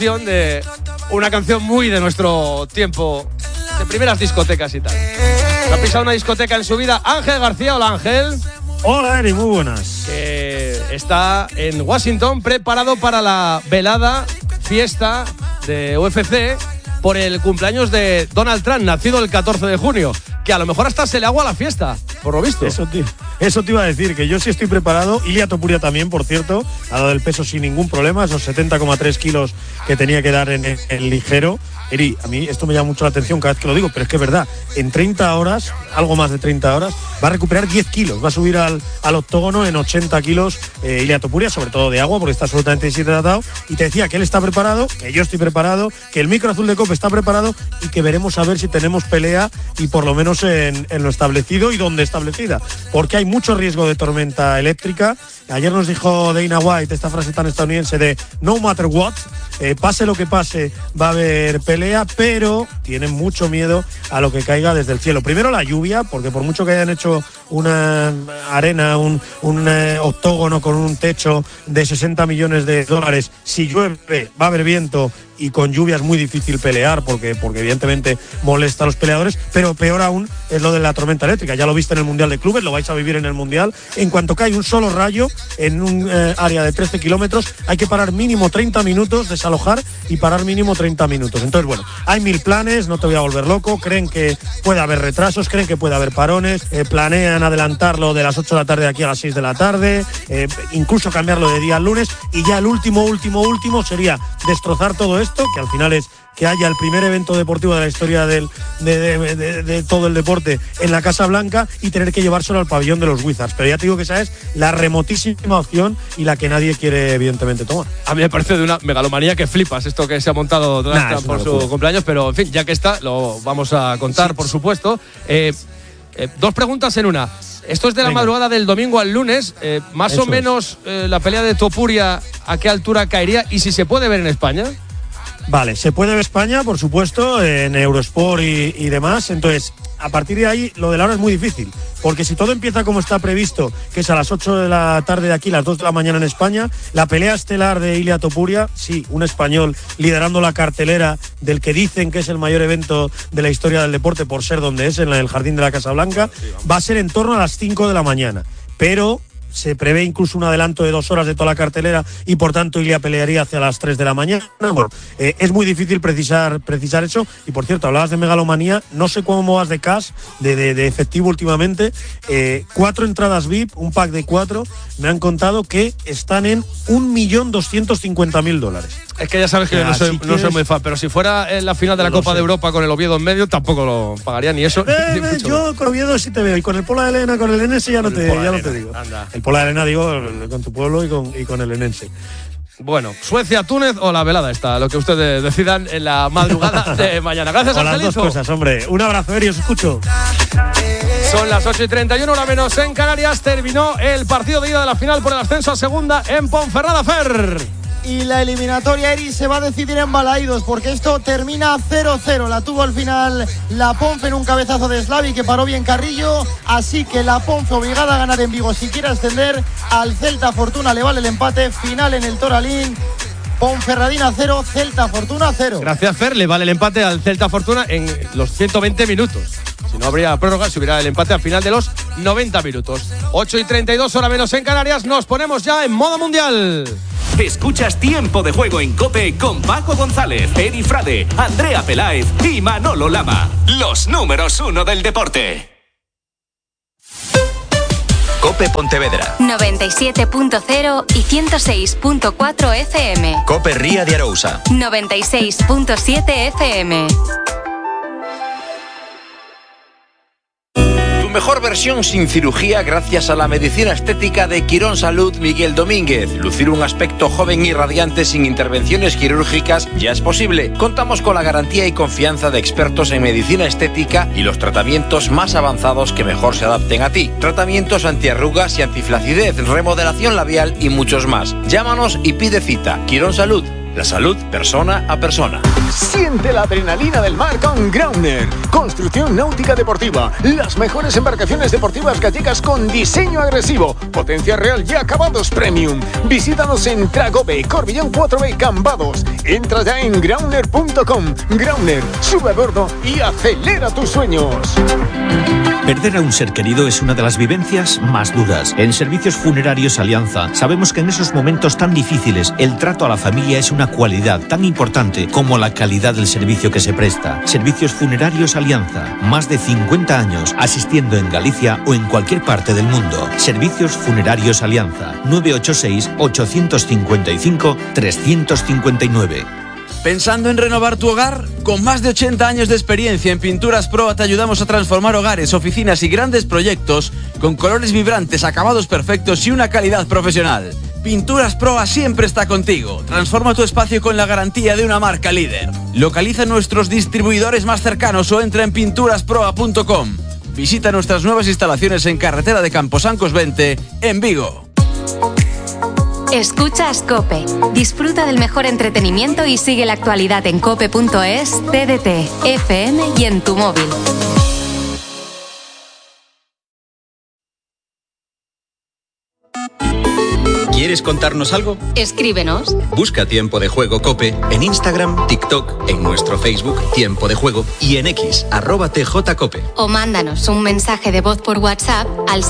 de una canción muy de nuestro tiempo, de primeras discotecas y tal. ¿Ha pisado una discoteca en su vida? Ángel García. Hola, Ángel. Hola, Eri, muy buenas. Que está en Washington preparado para la velada fiesta de UFC por el cumpleaños de Donald Trump, nacido el 14 de junio. Que a lo mejor hasta se le agua la fiesta, por lo visto. Eso te iba a decir, que yo sí estoy preparado. Ilia Topuria también, por cierto, ha dado el peso sin ningún problema, esos 70,3 kilos que tenía que dar en el ligero. Eri, a mí esto me llama mucho la atención cada vez que lo digo, pero es que es verdad, en 30 horas, algo más de 30 horas, va a recuperar 10 kilos, va a subir al octógono en 80 kilos Ilia Topuria, sobre todo de agua, porque está absolutamente deshidratado. Y te decía que él está preparado, que yo estoy preparado, que el micro azul de COPE está preparado y que veremos a ver si tenemos pelea y por lo menos en lo establecido y donde establecida, porque hay mucho riesgo de tormenta eléctrica. Ayer nos dijo Dana White esta frase tan estadounidense de no matter what, pase lo que pase va a haber pelea, pero tienen mucho miedo a lo que caiga desde el cielo. Primero la lluvia, porque por mucho que hayan hecho una arena, un octógono con un techo de 60 millones de dólares, si llueve va a haber viento y con lluvia es muy difícil pelear porque evidentemente molesta a los peleadores, pero peor aún es lo de la tormenta eléctrica. Ya lo viste en el Mundial de Clubes, lo vais a vivir en el Mundial. En cuanto cae un solo rayo en un área de 13 kilómetros, hay que parar mínimo 30 minutos, desalojar y parar mínimo 30 minutos. Entonces, bueno, hay mil planes, no te voy a volver loco, creen que puede haber retrasos, creen que puede haber parones, planean adelantarlo de las 8 de la tarde aquí a las 6 de la tarde, incluso cambiarlo de día al lunes, y ya el último sería destrozar todo esto, que al final es que haya el primer evento deportivo de la historia de todo el deporte en la Casa Blanca y tener que llevárselo al pabellón de los Wizards. Pero ya te digo que esa es la remotísima opción y la que nadie quiere evidentemente tomar. A mí me parece de una megalomanía que flipas esto que se ha montado Donald Trump por su cumpleaños, pero en fin, ya que está, lo vamos a contar, por supuesto. Dos preguntas en una. Esto es de la madrugada del domingo al lunes. Más o menos la pelea de Topuria, ¿a qué altura caería? Y si se puede ver en España. Vale, se puede ver España, por supuesto, en Eurosport y demás. Entonces, a partir de ahí, lo de la hora es muy difícil. Porque si todo empieza como está previsto, que es a las 8 de la tarde de aquí, las 2 de la mañana en España, la pelea estelar de Ilia Topuria, sí, un español liderando la cartelera del que dicen que es el mayor evento de la historia del deporte por ser donde es, en el Jardín de la Casa Blanca, va a ser en torno a las 5 de la mañana. Pero se prevé incluso un adelanto de 2 horas de toda la cartelera y por tanto Ilia pelearía hacia las 3 de la mañana. Bueno, es muy difícil precisar eso. Y por cierto, hablabas de megalomanía, no sé cómo vas de cash, de efectivo últimamente. 4 entradas VIP, un pack de 4, me han contado que están en $1.250.000. Es que ya sabes que yo no soy muy fan, pero si fuera en la final de la Copa de Europa con el Oviedo en medio, tampoco lo pagaría ni eso. Yo con Oviedo sí te veo, y con el Pola de Elena, con el Enense ya no te digo. Anda. El Pola de Elena digo con tu pueblo y con el Enense. Bueno, Suecia, Túnez o la velada está, lo que ustedes decidan en la madrugada de mañana. Gracias, Angelito. Las dos cosas, hombre. Un abrazo, Eri, os escucho. Son las 8:31, hora menos en Canarias. Terminó el partido de ida de la final por el ascenso a segunda en Ponferrada, Fer. Y la eliminatoria, Eri, se va a decidir en Balaídos, porque esto termina 0-0. La tuvo al final la Ponfe en un cabezazo de Slavi que paró bien Carrillo. Así que la Ponfe obligada a ganar en Vigo si quiere ascender. Al Celta Fortuna le vale el empate. Final en el Toralín. Ponferradina 0, Celta Fortuna 0. Gracias, Fer. Le vale el empate al Celta Fortuna en los 120 minutos. Si no habría prórroga, se hubiera el empate al final de los 90 minutos. 8:32, hora menos en Canarias. Nos ponemos ya en modo mundial. Escuchas Tiempo de Juego en COPE con Paco González, Eri Frade, Andrea Peláez y Manolo Lama. Los números 1 del deporte. COPE Pontevedra 97.0 y 106.4 FM. COPE Ría de Arousa 96.7 FM. Mejor versión sin cirugía gracias a la medicina estética de Quirón Salud Miguel Domínguez. Lucir un aspecto joven y radiante sin intervenciones quirúrgicas ya es posible. Contamos con la garantía y confianza de expertos en medicina estética y los tratamientos más avanzados que mejor se adapten a ti. Tratamientos antiarrugas y antiflacidez, remodelación labial y muchos más. Llámanos y pide cita. Quirón Salud La salud persona a persona. Siente la adrenalina del mar con Grauner. Construcción náutica deportiva. Las mejores embarcaciones deportivas gallegas con diseño agresivo, potencia real y acabados premium. Visítanos en Tragobe, Corbillón 4B, Cambados. Entra ya en grauner.com. Grauner, sube a bordo y acelera tus sueños. Perder a un ser querido es una de las vivencias más duras. En Servicios Funerarios Alianza sabemos que en esos momentos tan difíciles el trato a la familia es una cualidad tan importante como la calidad del servicio que se presta. Servicios Funerarios Alianza, más de 50 años asistiendo en Galicia o en cualquier parte del mundo. Servicios Funerarios Alianza, 986-855-359. ¿Pensando en renovar tu hogar? Con más de 80 años de experiencia en Pinturas Proa te ayudamos a transformar hogares, oficinas y grandes proyectos con colores vibrantes, acabados perfectos y una calidad profesional. Pinturas Proa siempre está contigo. Transforma tu espacio con la garantía de una marca líder. Localiza nuestros distribuidores más cercanos o entra en pinturasproa.com. Visita nuestras nuevas instalaciones en Carretera de Camposancos 20, en Vigo. Escuchas COPE. Disfruta del mejor entretenimiento y sigue la actualidad en cope.es, TDT, FM y en tu móvil. ¿Quieres contarnos algo? Escríbenos. Busca Tiempo de Juego COPE en Instagram, TikTok, en nuestro Facebook Tiempo de Juego y en X, @TJCOPE. O mándanos un mensaje de voz por WhatsApp al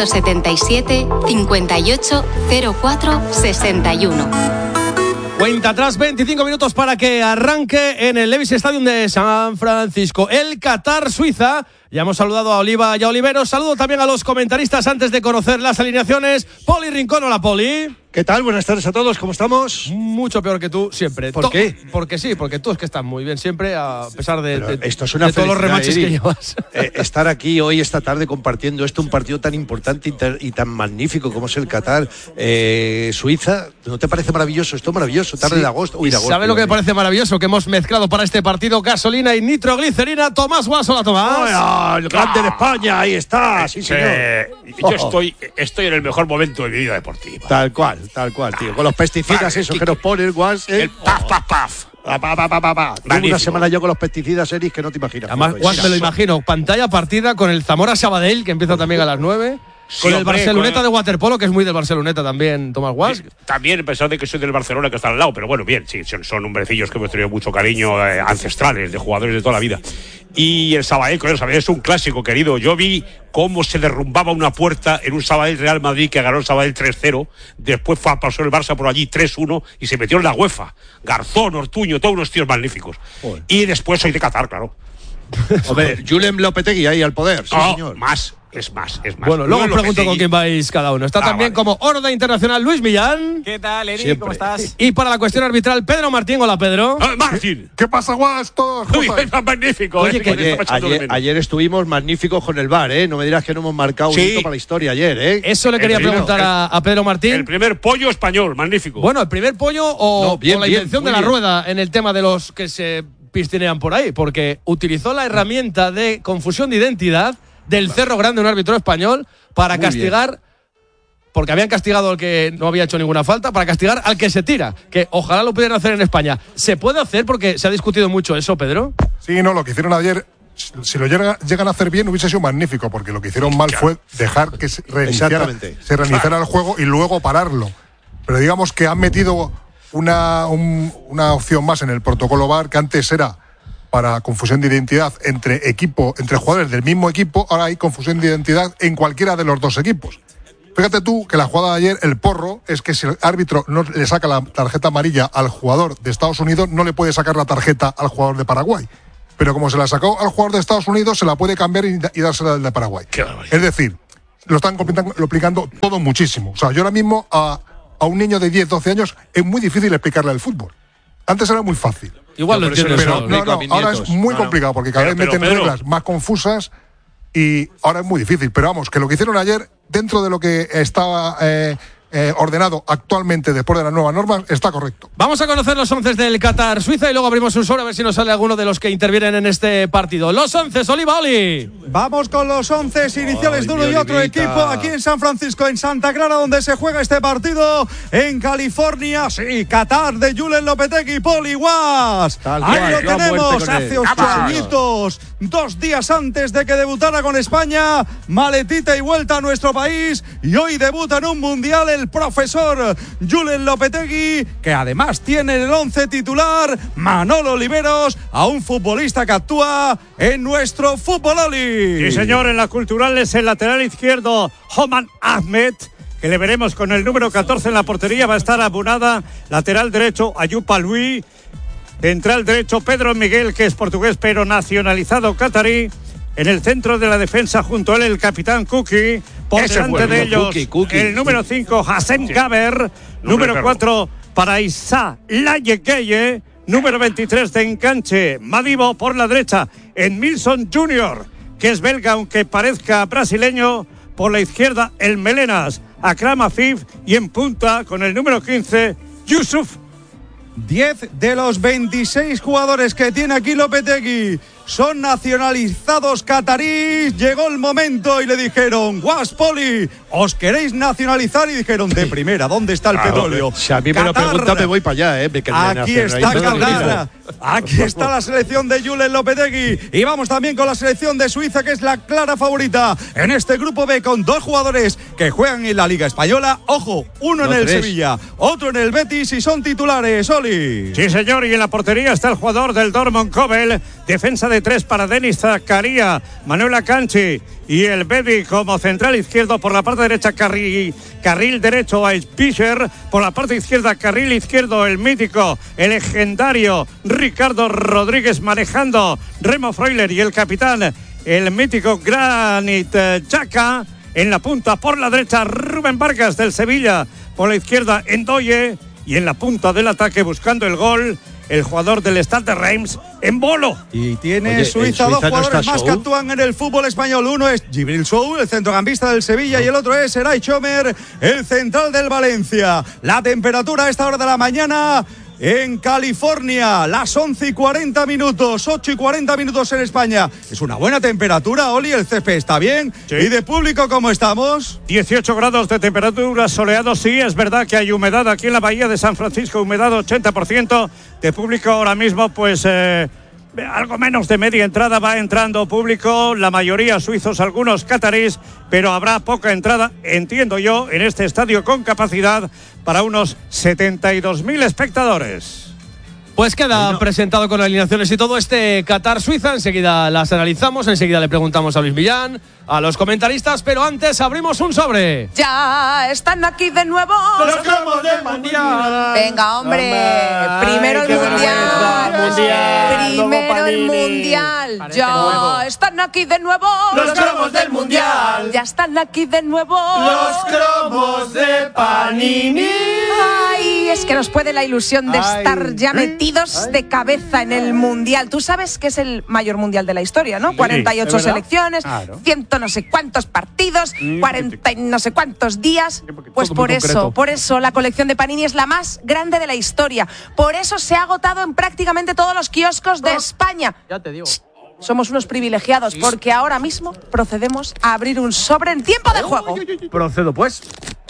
677 58 04 61. Cuenta atrás, 25 minutos para que arranque en el Levi's Stadium de San Francisco el Qatar-Suiza. Ya hemos saludado a Oliva y a Oliveros. Saludo también a los comentaristas antes de conocer las alineaciones. Poli Rincón, hola Poli. ¿Qué tal? Buenas tardes a todos, ¿cómo estamos? Mucho peor que tú siempre. ¿Por qué? Porque sí, porque tú es que estás muy bien siempre, a pesar de esto es una de todos los remaches que llevas. Estar aquí hoy, esta tarde, compartiendo un partido tan importante y tan magnífico como es el Qatar-Suiza, ¿no te parece maravilloso? Esto es maravilloso, tarde de agosto. ¿Sabes lo que me parece maravilloso? Que hemos mezclado para este partido gasolina y nitroglicerina. Tomás Guas, hola Tomás. El grande de España, ahí está, sí señor. Yo estoy en el mejor momento de mi vida deportiva. Tal cual, tío. Con los pesticidas esos que nos ponen, Guas. El paf. Una semana yo con los pesticidas, Eris, que no te imaginas. Además, Guas, me lo imagino. Pantalla partida con el Zamora Sabadell, que empieza también a las 9. Con el Barceloneta de waterpolo, que es muy del Barceloneta también, Tomás Guas. También, a pesar de que soy del Barcelona, que está al lado, pero bueno, bien, sí, son hombrecillos que hemos tenido mucho cariño, ancestrales, de jugadores de toda la vida. Y el Sabadell es un clásico, querido. Yo vi cómo se derrumbaba una puerta en un Sabadell Real Madrid que ganó el Sabadell 3-0. Después pasó el Barça por allí 3-1 y se metió en la UEFA. Garzón, Ortuño, todos unos tíos magníficos. Joder. Y después soy de Qatar, claro. Hombre, Julen Lopetegui ahí al poder, sí, señor. Es más. Bueno, luego os pregunto con quién vais cada uno. Está también como Horda Internacional Luis Millán. ¿Qué tal, Eri? ¿Cómo estás? Y para la cuestión arbitral, Pedro Martín. Hola, Pedro. Martín. ¿Qué pasa, Guas? Todos. Magnífico. Oye, ayer estuvimos magníficos con el VAR, ¿eh? No me dirás que no hemos marcado un hito para la historia ayer, ¿eh? Eso le quería preguntar a Pedro Martín. El primer pollo español, magnífico. Bueno, el primer pollo o la invención de la rueda en el tema de los que se piscinean por ahí, porque utilizó la herramienta de confusión de identidad del Cerro Grande, un árbitro español, para castigar, porque habían castigado al que no había hecho ninguna falta, para castigar al que se tira, que ojalá lo pudieran hacer en España. ¿Se puede hacer? Porque se ha discutido mucho eso, Pedro. Sí, no, lo que hicieron ayer, si lo llegan a hacer bien, hubiese sido magnífico, porque lo que hicieron mal fue dejar que se reiniciara el juego y luego pararlo. Pero digamos que han metido una opción más en el protocolo VAR, que antes era para confusión de identidad entre jugadores del mismo equipo. Ahora hay confusión de identidad en cualquiera de los dos equipos. Fíjate tú que la jugada de ayer, el porro, es que si el árbitro no le saca la tarjeta amarilla al jugador de Estados Unidos, no le puede sacar la tarjeta al jugador de Paraguay. Pero como se la sacó al jugador de Estados Unidos, se la puede cambiar y dársela al de Paraguay. Es decir, lo están complicando todo muchísimo. O sea, yo ahora mismo a un niño de 10, 12 años es muy difícil explicarle el fútbol. Antes era muy fácil. Igual lo entiendo. Pero ahora es muy complicado porque cada vez meten reglas más confusas y ahora es muy difícil. Pero vamos, que lo que hicieron ayer, dentro de lo que estaba ordenado actualmente después de las nuevas normas, está correcto. Vamos a conocer los 11 del Qatar-Suiza y luego abrimos un sobre a ver si nos sale alguno de los que intervienen en este partido. Los 11, Oli. Vamos con los 11 iniciales de uno y otro equipo aquí en San Francisco, en Santa Clara, donde se juega este partido. En California, sí, Qatar, de Julen Lopetegui, Poli Guas. Ahí lo tenemos, hace 8 añitos, 2 días antes de que debutara con España. Maletita y vuelta a nuestro país. Y hoy debuta en un mundial el profesor Julen Lopetegui, que además tiene en el 11 titular Manolo Oliveros, a un futbolista que actúa en nuestro Futbololi. Sí, señor, en la Cultural es el lateral izquierdo Homan Ahmed, que le veremos con el número 14 en la portería. Va a estar Abunada, lateral derecho Ayup Alwi, central derecho Pedro Miguel, que es portugués pero nacionalizado catarí. En el centro de la defensa, junto a él, el capitán Kuki. Por delante de ellos, el número 5, Hassem Kaber. Número 4, para Issa Layekeye. Número 23 de enganche, Madibo. Por la derecha, Edmilson Jr., que es belga, aunque parezca brasileño. Por la izquierda, el Melenas, Akram Afif. Y en punta, con el número 15, Yusuf. 10 de los 26 jugadores que tiene aquí Lopetegui son nacionalizados catarís. Llegó el momento y le dijeron: Guas, Poli, ¿os queréis nacionalizar? Y dijeron: de primera, ¿dónde está el petróleo? Si a mí me lo pregunta, me voy para allá, Aquí está Qatar. Aquí está la selección de Julen Lopetegui. Y vamos también con la selección de Suiza, que es la clara favorita en este grupo B, con 2 jugadores que juegan en la Liga Española. Ojo, uno en el Sevilla, otro en el Betis, y son titulares. Oli. Sí, señor, y en la portería está el jugador del Dortmund, Kobel. Defensa de 3 para Denis Zakaria, Manuel Akanji y el Bedi como central izquierdo. Por la parte derecha, carril derecho a Fischer. Por la parte izquierda, carril izquierdo, el mítico, el legendario Ricardo Rodríguez, manejando Remo Freuler, y el capitán, el mítico Granit Xhaka. En la punta, por la derecha, Rubén Vargas del Sevilla. Por la izquierda, Ndoye. Y en la punta del ataque, buscando el gol, el jugador del Stade de Reims, Embolo. Y tiene Suiza 2 jugadores más que actúan en el fútbol español. Uno es Djibril Sow, el centrocampista del Sevilla, y el otro es Eray Chomer, el central del Valencia. La temperatura a esta hora de la mañana en California, las 11:40, 8:40 en España. Es una buena temperatura, Oli, el césped está bien. Sí. ¿Y de público cómo estamos? 18 grados de temperatura, soleado. Sí, es verdad que hay humedad aquí en la bahía de San Francisco, humedad 80%. De público ahora mismo, pues algo menos de media entrada. Va entrando público, la mayoría suizos, algunos catarís, pero habrá poca entrada, entiendo yo, en este estadio con capacidad para unos 72.000 espectadores. Pues queda presentado con alineaciones y todo este Qatar-Suiza. Enseguida las analizamos, enseguida le preguntamos a Luis Millán, a los comentaristas, pero antes abrimos un sobre. Ya están aquí de nuevo los cromos del Mundial. Venga, hombre, primero el Mundial. Primero el Mundial. Ya están aquí de nuevo los cromos del Mundial. Ya están aquí de nuevo los cromos de Panini. Ay, es que nos puede la ilusión de estar ya metidos de cabeza en el Mundial. Tú sabes que es el mayor Mundial de la historia, ¿no? 48 selecciones, 100 no sé cuántos partidos, 40 y no sé cuántos días. Pues por eso la colección de Panini es la más grande de la historia. Por eso se ha agotado en prácticamente todos los kioscos de España. Ya te digo. Somos unos privilegiados, porque ahora mismo procedemos a abrir un sobre en tiempo de juego. Procedo, pues.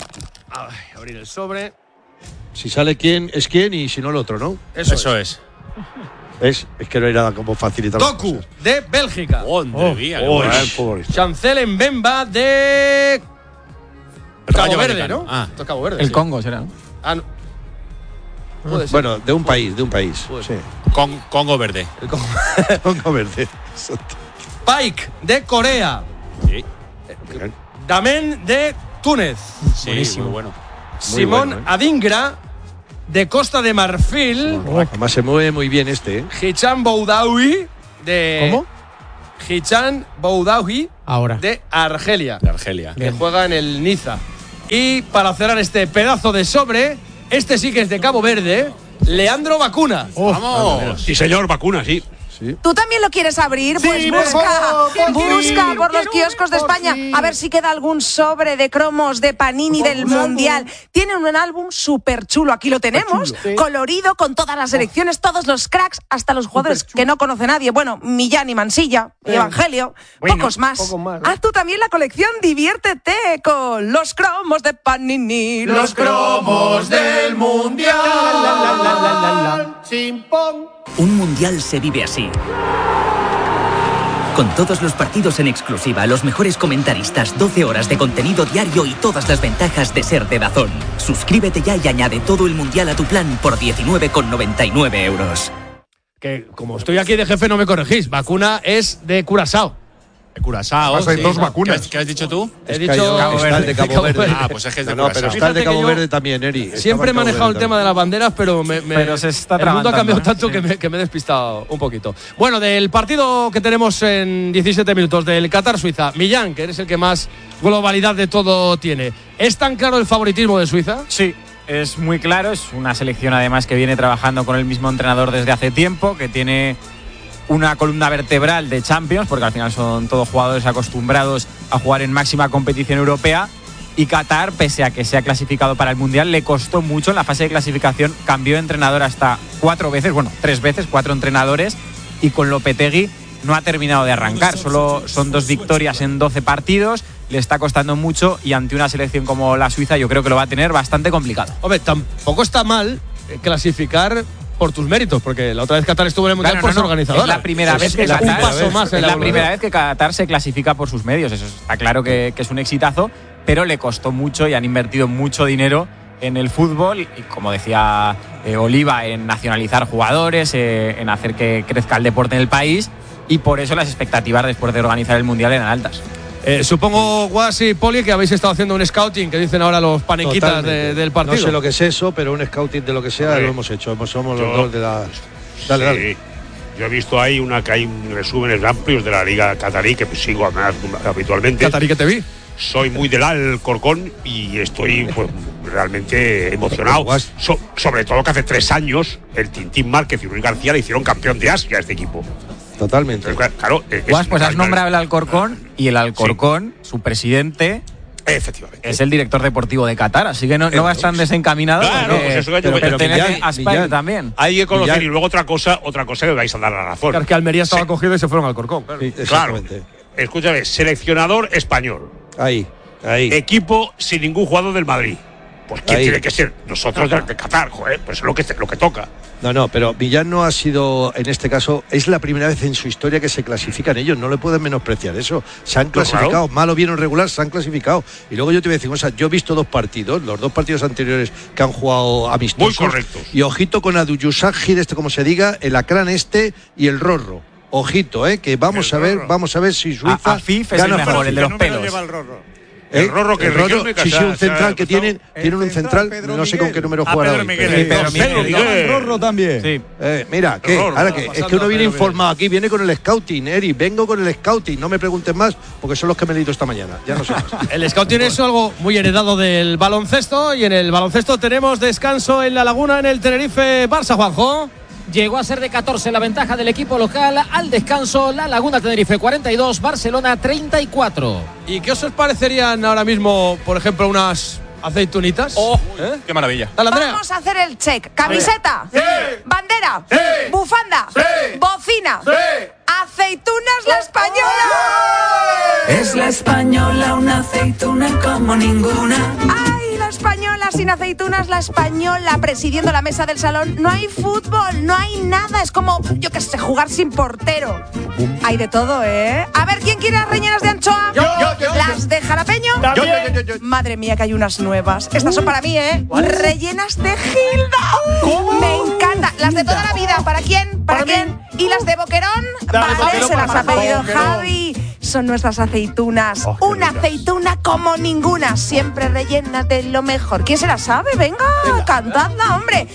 Abrir el sobre. Si sale quién es quién, y si no el otro, ¿no? Eso es. Es que no hay nada como facilitar. Doku, de Bélgica. Madre mía, Chancel Mbemba, de Cabo Verde, ¿no? Esto es Cabo Verde. El Congo será, ¿no? No. Puede ser. Bueno, de un país. Sí. Congo Verde. El Congo. Congo Verde. Pike, de Corea. Sí. Damen, de Túnez. Sí, buenísimo. Muy bueno. Simón Adingra, de Costa de Marfil. Además se mueve muy bien este, ¿eh? Hicham Boudaoui, de... ¿Cómo? Hicham Boudaoui, de Argelia. Que juega en el Niza. Y para cerrar este pedazo de sobre, este sí que es de Cabo Verde, Leandro Bacuna. ¡Vamos! Sí, señor, Bacuna, sí. ¿Tú también lo quieres abrir? Pues busca por los kioscos de España a ver si queda algún sobre de cromos de Panini del Mundial. Tienen un álbum súper chulo, aquí lo tenemos, colorido, con todas las selecciones, todos los cracks, hasta los jugadores que no conoce nadie. Bueno, Millán y Mansilla, y Evangelio, pocos más. Haz tú también la colección, diviértete con los cromos de Panini. Los cromos del Mundial. Un mundial se vive así. Con todos los partidos en exclusiva, los mejores comentaristas, 12 horas de contenido diario y todas las ventajas de ser de DAZN. Suscríbete ya y añade todo el mundial a tu plan por 19,99 €. Que como estoy aquí de jefe no me corregís. Vacuna es de Curazao. Curazao. Hay dos vacunas. ¿Qué has dicho tú? He dicho Cabo Verde. Cabo Verde. Ah, pues es que es de No, pero está el de Cabo Verde también, Eri. Siempre he manejado el tema de las banderas, pero se está el mundo ha cambiado tanto sí. que me he despistado un poquito. Bueno, del partido que tenemos en 17 minutos, del Qatar-Suiza, Millán, que eres el que más globalidad de todo tiene. ¿Es tan claro el favoritismo de Suiza? Sí. Es muy claro, es una selección además que viene trabajando con el mismo entrenador desde hace tiempo, que tiene una columna vertebral de Champions, porque al final son todos jugadores acostumbrados a jugar en máxima competición europea, y Qatar, pese a que se ha clasificado para el Mundial, le costó mucho en la fase de clasificación, cambió de entrenador hasta 3 veces, 4 entrenadores, y con Lopetegui no ha terminado de arrancar, solo son 2 victorias en 12 partidos, le está costando mucho, y ante una selección como la Suiza yo creo que lo va a tener bastante complicado. Hombre, tampoco está mal clasificar por tus méritos, porque la otra vez Qatar estuvo en el Mundial por ser organizador. Es la primera vez que Qatar se clasifica por sus medios. Eso está claro que es un exitazo, pero le costó mucho y han invertido mucho dinero en el fútbol y, como decía Oliva, en nacionalizar jugadores, en hacer que crezca el deporte en el país, y por eso las expectativas después de organizar el Mundial eran altas. Supongo, Guas y Poli, que habéis estado haciendo un scouting, que dicen ahora los panequitas del partido. No sé lo que es eso, pero un scouting de lo que sea lo hemos hecho. Somos los dos de la... Dale. Yo he visto ahí que hay resúmenes amplios de la Liga Qatarí, que sigo habitualmente. ¿Qatarí que te vi? Soy muy del Alcorcón y estoy realmente emocionado. Sobre todo que hace 3 años el Tintín Márquez y Luis García le hicieron campeón de Asia a este equipo. Totalmente. Claro, pues has nombrado el Alcorcón, y el Alcorcón, su presidente, efectivamente, es el director deportivo de Qatar, así que no vas tan desencaminado. Claro, pues eso pero pertenece a España también. Hay que conocer, y luego otra cosa que vais a dar la razón. Claro, que Almería estaba cogido y se fueron al Alcorcón. Claro. Escúchame, seleccionador español. Ahí. Equipo sin ningún jugador del Madrid. Pues ¿quién tiene que ser? Nosotros de Qatar, joder, pues es lo que toca. No, pero Millán no ha sido, en este caso, es la primera vez en su historia que se clasifican ellos, no le pueden menospreciar eso. Se han clasificado, mal o bien o regular, se han clasificado. Y luego yo te voy a decir, yo he visto 2 partidos, los 2 partidos anteriores que han jugado amistosos. Muy correctos. Y ojito con Aduyusagi, como se diga, el Acrán y el Rorro. Ojito, que vamos a ver si Suiza Afif es el mejor, el de los pelos. El Rorro, que sí, un central que tienen un central, no sé con qué número jugará hoy. Pedro Miguel. Rorro también. Sí. Mira, es que uno viene informado aquí, viene con el scouting, Eri, vengo con el scouting, no me pregunten más, porque son los que me he leído esta mañana, ya no sé más. El scouting es algo muy heredado del baloncesto, y en el baloncesto tenemos descanso en La Laguna, en el Tenerife-Barça, Juanjo. Llegó a ser de 14 la ventaja del equipo local al descanso. La Laguna Tenerife 42, Barcelona 34. ¿Y qué os parecerían ahora mismo, por ejemplo, unas aceitunitas? ¡Qué maravilla! Dale, Andrea. Vamos a hacer el check. Camiseta, bandera, bufanda, bocina, aceitunas la española. Es la española, una aceituna como ninguna. ¡Ay, la española sin aceitunas, la española! Presidiendo la mesa del salón, no hay fútbol, no hay nada. Es como, yo qué sé, jugar sin portero. Hay de todo, ¿eh? A ver, ¿quién quiere las rellenas de anchoa? Yo. ¿Las de jalapeño? Yo. Madre mía, que hay unas nuevas. Estas son para mí, ¿eh? Rellenas de Gilda. ¿Cómo? Me encanta. Las de toda la vida. ¿Para quién? ¿Para quién? ¿Y las de Boquerón? Vale, se las ha pedido Javi. Son nuestras aceitunas. Una aceituna como ninguna. Siempre rellenas de lo mejor. ¿Quién se la sabe? Venga, cantadla, hombre.